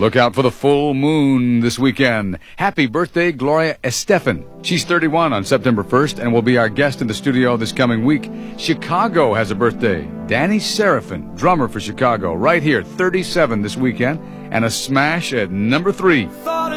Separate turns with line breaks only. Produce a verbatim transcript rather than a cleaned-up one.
Look out for the full moon this weekend. Happy birthday, Gloria Estefan. She's thirty-one on September first and will be our guest in the studio this coming week. Chicago has a birthday. Danny Seraphin, drummer for Chicago, right here, thirty-seven this weekend, and a smash at number three.